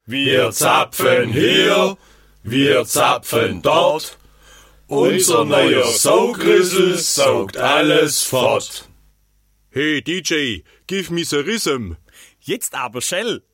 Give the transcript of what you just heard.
Wir zapfen hier, wir zapfen dort. Unser neuer Saugrüssel saugt alles fort. Hey DJ, give me the rhythm. Jetzt aber schnell.